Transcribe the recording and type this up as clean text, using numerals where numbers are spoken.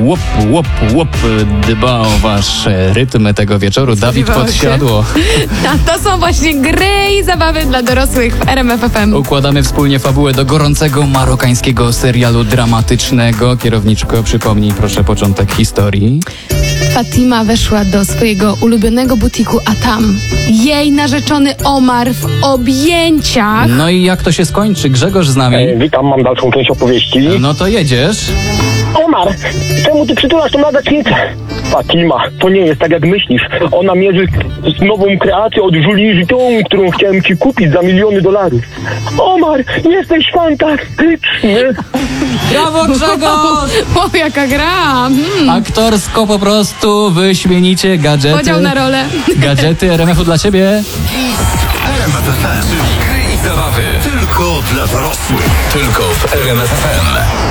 łop, dba o wasz rytm tego wieczoru. Dawid Podsiadło. To są właśnie gry i zabawy dla dorosłych w RMF FM. Układamy wspólnie fabułę do gorącego marokańskiego serialu dramatycznego. Kierowniczko, przypomnij proszę początek historii. Fatima weszła do swojego ulubionego butiku, a tam jej narzeczony Omar w objęciach. No i jak to się skończy? Grzegorz z nami. Witam, mam dalszą część opowieści. No to jedziesz. Omar, czemu ty przytulasz tą ladacznicę? Fatima, to nie jest tak jak myślisz. Ona mierzy z nową kreację od Julie Vuitton, którą chciałem ci kupić za miliony dolarów. Omar, jesteś fantastyczny. Brawo, Grzegorz! O, jaka gra! Aktorsko po prostu wyśmienicie gadżety. Podział na rolę. Gadżety RMF-u dla ciebie. RMF FM, czyli gry i zabawy tylko dla dorosłych. Tylko w RMF FM.